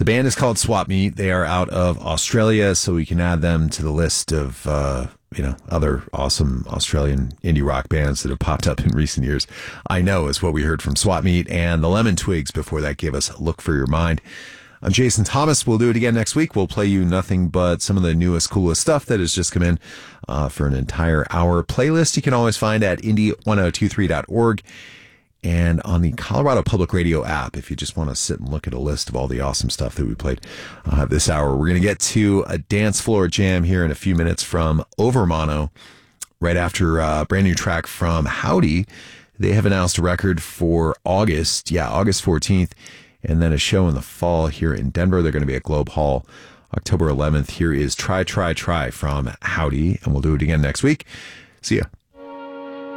band is called Swap Meet. They are out of Australia, so we can add them to the list of other awesome Australian indie rock bands that have popped up in recent years. I Know is what we heard from Swap Meet, and the Lemon Twigs before that gave us Look for Your Mind. I'm Jason Thomas. We'll do it again next week. We'll play you nothing but some of the newest, coolest stuff that has just come in for an entire hour playlist. You can always find at indie1023.org and on the Colorado Public Radio app if you just want to sit and look at a list of all the awesome stuff that we played this hour. We're going to get to a dance floor jam here in a few minutes from Overmono right after a brand new track from Howdy. They have announced a record for August 14th. And then a show in the fall here in Denver. They're going to be at Globe Hall October 11th. Here is Try, Try, Try from Howdy, and we'll do it again next week. See ya.